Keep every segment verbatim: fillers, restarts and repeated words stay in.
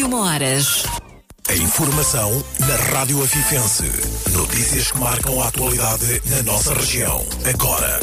uma horas. A informação na Rádio Afifense. Notícias que marcam a atualidade na nossa região. Agora.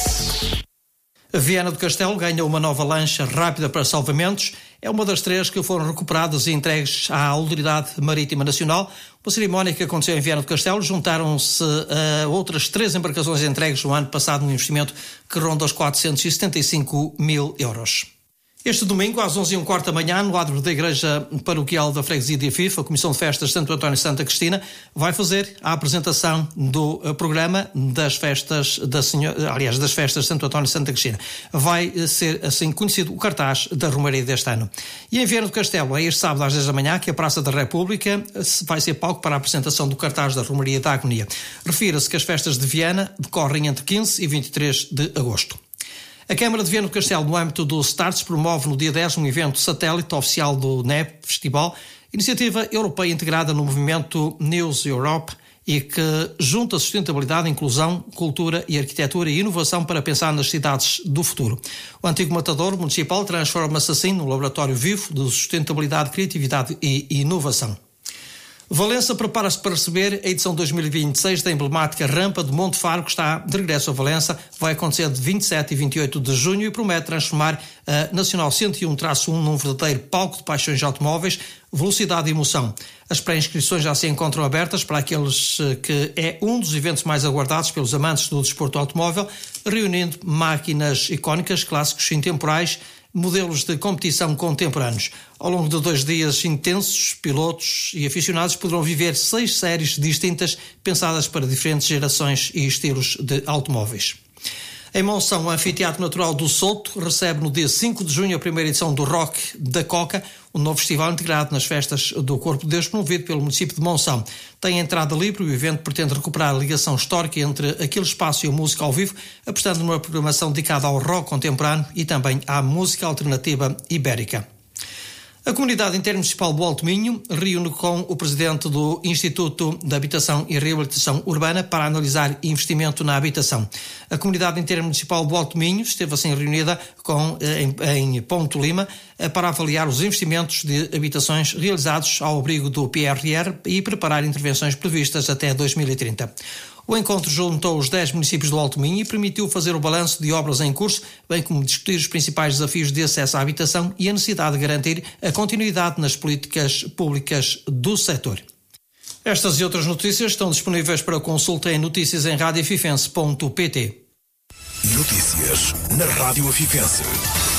Viana do Castelo ganha uma nova lancha rápida para salvamentos. É uma das três que foram recuperadas e entregues à Autoridade Marítima Nacional. Uma cerimónia que aconteceu em Viana do Castelo. Juntaram-se a outras três embarcações entregues no ano passado, num investimento que ronda os quatrocentos e setenta e cinco mil euros. Este domingo, às onze e um quarto da manhã, no adro da Igreja Paroquial da Freguesia de Afif, a Comissão de Festas Santo António e Santa Cristina vai fazer a apresentação do programa das festas da Senhora, aliás, das festas Santo António e Santa Cristina. Vai ser assim conhecido o cartaz da Romaria deste ano. E em Viana do Castelo, é este sábado às dez da manhã que a Praça da República vai ser palco para a apresentação do cartaz da Romaria da Agonia. Refira-se que as festas de Viana decorrem entre quinze e vinte e três de agosto. A Câmara de Viana do Castelo, no âmbito do STARTS, promove no dia dez um evento satélite oficial do N E P Festival, iniciativa europeia integrada no movimento News Europe e que junta sustentabilidade, inclusão, cultura e arquitetura e inovação para pensar nas cidades do futuro. O antigo matador municipal transforma-se assim num laboratório vivo de sustentabilidade, criatividade e inovação. Valença prepara-se para receber a edição dois mil e vinte e seis da emblemática Rampa de Monte Faro, que está de regresso a Valença. Vai acontecer de vinte e sete e vinte e oito de junho e promete transformar a Nacional cento e um traço um num verdadeiro palco de paixões automóveis, velocidade e emoção. As pré-inscrições já se encontram abertas para aqueles que é um dos eventos mais aguardados pelos amantes do desporto automóvel, reunindo máquinas icónicas, clássicos intemporais, modelos de competição contemporâneos. Ao longo de dois dias intensos, pilotos e aficionados poderão viver seis séries distintas pensadas para diferentes gerações e estilos de automóveis. Em Monção, o Anfiteatro Natural do Souto recebe no dia cinco de junho a primeira edição do Rock da Coca, um novo festival integrado nas festas do Corpo de Deus, promovido pelo município de Monção. Tem entrada livre e o evento pretende recuperar a ligação histórica entre aquele espaço e a música ao vivo, apostando numa programação dedicada ao rock contemporâneo e também à música alternativa ibérica. A Comunidade Intermunicipal do Alto Minho reúne com o presidente do Instituto de Habitação e Reabilitação Urbana para analisar investimento na habitação. A Comunidade Intermunicipal do Alto Minho esteve assim reunida com, em, em Ponto Lima para avaliar os investimentos de habitações realizados ao abrigo do P R R e preparar intervenções previstas até dois mil e trinta. O encontro juntou os dez municípios do Alto Minho e permitiu fazer o balanço de obras em curso, bem como discutir os principais desafios de acesso à habitação e a necessidade de garantir a continuidade nas políticas públicas do setor. Estas e outras notícias estão disponíveis para consulta em notícias em rádio afifense ponto pt. Notícias na Rádio Afifense.